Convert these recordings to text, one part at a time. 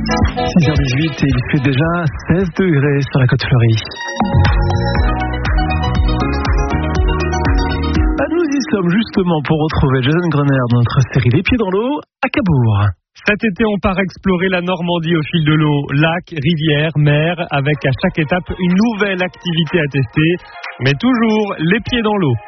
6h18 et il fait déjà 16 degrés sur la côte fleurie. Nous y sommes justement pour retrouver Jason Gruner dans notre série Les Pieds dans l'eau à Cabourg. Cet été, on part explorer la Normandie au fil de l'eau. Lacs, rivières, mer, avec à chaque étape une nouvelle activité à tester. Mais toujours les pieds dans l'eau.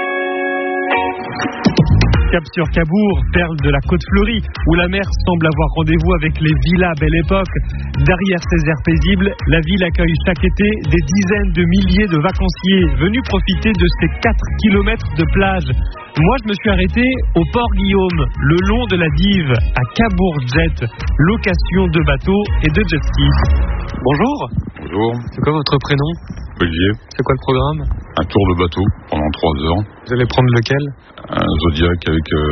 Cap sur Cabourg, perle de la côte fleurie, où la mer semble avoir rendez-vous avec les villas Belle Époque. Derrière ces aires paisibles, la ville accueille chaque été des dizaines de milliers de vacanciers venus profiter de ces 4 km de plage. Moi, je me suis arrêté au Port Guillaume, le long de la Dive, à Cabourg Jet, location de bateaux et de jet ski. Bonjour. Bonjour. C'est quoi votre prénom ? Olivier. C'est quoi le programme ? Un tour de bateau pendant 3 heures. Vous allez prendre lequel ? Un Zodiac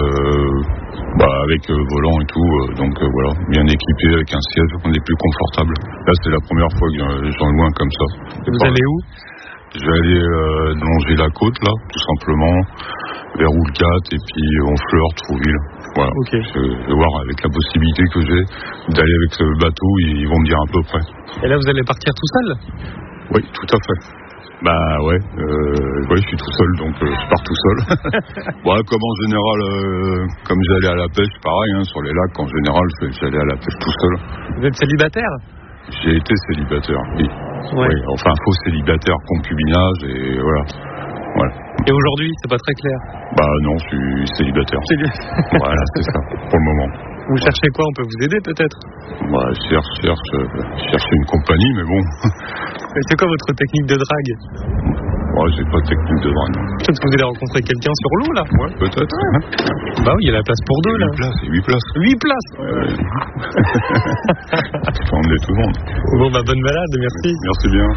avec volant et tout, voilà, bien équipé avec un siège, on est plus confortable. Là, c'est la première fois que j'en loin comme ça. Et vous allez où ? Je vais aller longer la côte, là, tout simplement, vers Oulcat et puis Honfleur, Trouville. Voilà. Okay. Je vais voir avec la possibilité que j'ai d'aller avec ce bateau, ils vont me dire à peu près. Et là, vous allez partir tout seul ? Oui, tout à fait. Je suis tout seul, donc je pars tout seul. Comme en général, comme j'allais à la pêche, pareil, sur les lacs, en général, j'allais à la pêche tout seul. Vous êtes célibataire ? J'ai été célibataire, oui. Ouais. Oui, enfin, faux célibataire, concubinage, et voilà. Et aujourd'hui, c'est pas très clair ? Non, je suis célibataire. Voilà, c'est ça, pour le moment. Vous cherchez quoi ? On peut vous aider peut-être ? Je cherche une compagnie, mais bon. Et c'est quoi votre technique de drague ? J'ai pas de technique de drague. Peut-être que vous allez rencontrer quelqu'un sur l'eau là ? Ouais, peut-être. Oui, il y a la place pour 2 là. 8 places. 8 places. Je peux emmener tout le monde. Bon, bonne balade, merci. Merci bien.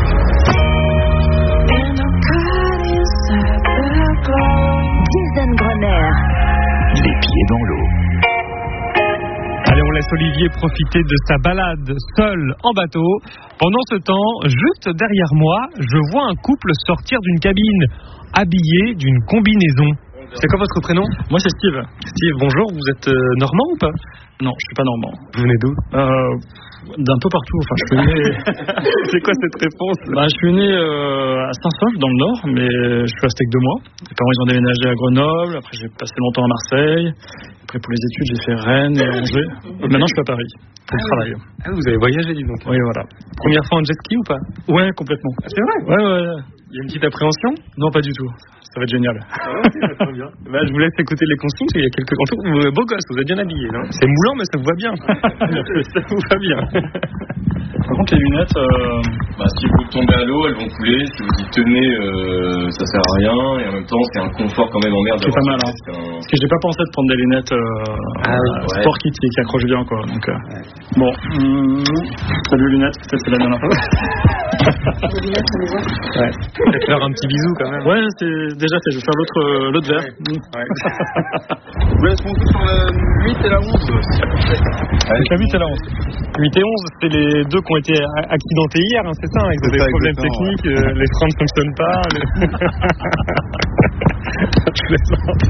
Jason Gruner. Les pieds dans l'eau. Allez, on laisse Olivier profiter de sa balade seul en bateau. Pendant ce temps, juste derrière moi, je vois un couple sortir d'une cabine, habillé d'une combinaison. C'est quoi votre prénom ? Moi c'est Steve. Steve, bonjour, vous êtes normand ou pas ? Non, je suis pas normand. Vous venez d'où ? D'un peu partout. Enfin, je suis né. C'est quoi cette réponse ? Je suis né à Saint-Saulve dans le Nord, mais je suis resté que 2 mois. Mes parents ils ont déménagé à Grenoble. Après j'ai passé longtemps à Marseille. Après pour les études j'ai fait Rennes et Angers. Maintenant je suis à Paris pour le travail. Vous avez voyagé, dis donc. Oui, voilà. Première fois en jet ski ou pas ? Ouais, complètement. C'est vrai ? Ouais. Il y a une petite appréhension ? Non, pas du tout. Ça va être génial. Très bien. Je vous laisse écouter les consignes, parce qu'il y a quelques... En tout cas, vous êtes beau gosse, vous êtes bien habillé. C'est moulant, mais ça vous va bien. Ça vous va bien. Par contre, les lunettes... Si vous tombez à l'eau, elles vont couler. Si vous y tenez, ça sert à rien. Et en même temps, c'est un confort quand même en mer. C'est pas mal, hein. Parce que j'ai pas pensé de prendre des lunettes sport kit qui accrochent bien, quoi. Donc, bon. Salut lunettes, peut-être c'est la dernière fois. Ouais. Peut-être faire un petit bisou quand même. Ouais, c'est déjà fait. Je vais faire l'autre verre. Ouais. Je vous laisse monter sur la 8 et la 11. La 8 et la 11. 8 et 11, c'est les 2 qui ont été accidentés hier, hein, c'est ça, avec des problèmes techniques, les freins ne fonctionnent pas. Je plaisante.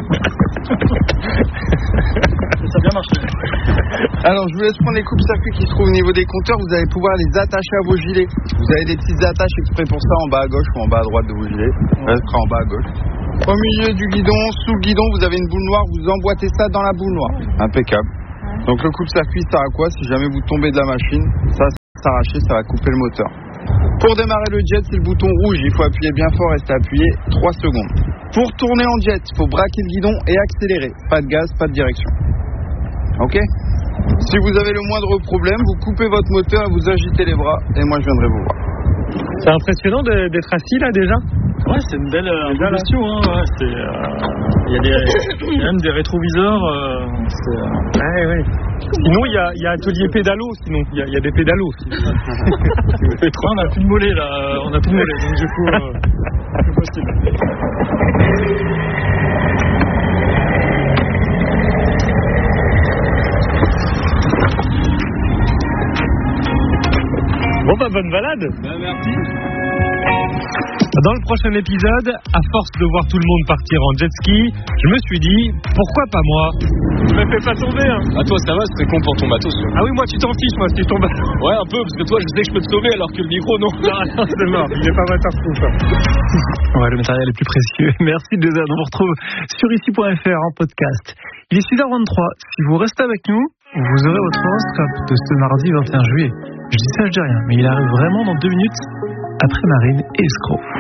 Ça a bien marché. Alors je vous laisse prendre les coupes-circuits qui se trouvent au niveau des compteurs. Vous allez pouvoir les attacher à vos gilets. Vous avez des petites attaches exprès pour ça en bas à gauche ou en bas à droite de vos gilets. Là, ce sera en bas à gauche. Au milieu du guidon, sous le guidon, vous avez une boule noire. Vous emboîtez ça dans la boule noire. Impeccable. Donc le coupe-circuit sert à quoi? Si jamais vous tombez de la machine, ça s'arracher, ça va couper le moteur. Pour démarrer le jet, c'est le bouton rouge. Il faut appuyer bien fort, rester appuyé 3 secondes. Pour tourner en jet, il faut braquer le guidon et accélérer. Pas de gaz, pas de direction. Ok? Si vous avez le moindre problème, vous coupez votre moteur et vous agitez les bras et moi je viendrai vous voir. C'est impressionnant d'être assis là déjà. Ouais, c'est une belle bestiau, hein. Ouais, il y a même des rétroviseurs. Ouais. Sinon, il y a atelier pédalo. Sinon, il y a des pédalos. On a plus de mollets là. On a plus de mollets, donc du coup, c'est possible. Bon, bonne balade. Merci. Dans le prochain épisode, à force de voir tout le monde partir en jet ski, je me suis dit, pourquoi pas moi? Je me fais pas tomber. Hein. Ah, toi, ça va, c'est con pour ton matos. Ah oui, moi tu t'en fiches, moi si tu tombes. Ouais, un peu, parce que toi, je sais que je peux te sauver alors que le micro, non. Non, c'est mort, il est pas waterproof. Ouais, le matériel est plus précieux. Merci Jason, on vous retrouve sur ici.fr en podcast. Il est 6h23, si vous restez avec nous, vous aurez votre horoscope de ce mardi 21 juillet. Je dis ça, je dis rien, mais il arrive vraiment dans 2 minutes après Marine et Escroc.